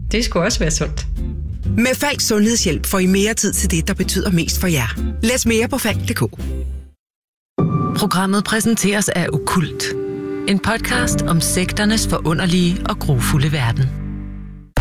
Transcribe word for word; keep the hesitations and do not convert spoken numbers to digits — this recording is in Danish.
Det skulle også være sundt. Med Falk Sundhedshjælp får I mere tid til det, der betyder mest for jer. Læs mere på falk punktum d k. Programmet præsenteres af Okkult. En podcast om sekternes forunderlige og grufulde verden.